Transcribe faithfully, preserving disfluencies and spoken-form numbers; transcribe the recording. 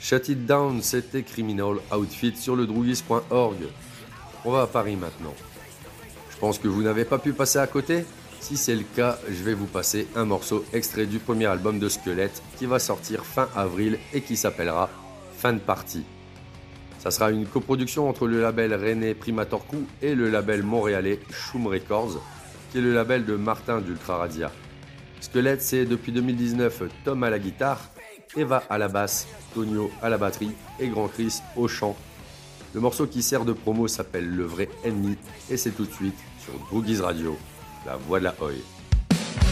Shut It Down, c'était Criminal Outfit sur le drougis point org. On va à Paris maintenant. Je pense que vous n'avez pas pu passer à côté. Si c'est le cas, je vais vous passer un morceau extrait du premier album de Squelette qui va sortir fin avril et qui s'appellera Fin de Partie. Ça sera une coproduction entre le label rennais Primatorcou et le label montréalais Shum Records, qui est le label de Martin d'Ultra Radia. Squelette, c'est depuis deux mille dix-neuf Tom à la guitare, Eva à la basse, Tonio à la batterie et Grand Chris au chant. Le morceau qui sert de promo s'appelle Le Vrai Ennemi et c'est tout de suite sur Drougis Radio, la voix de la Oi.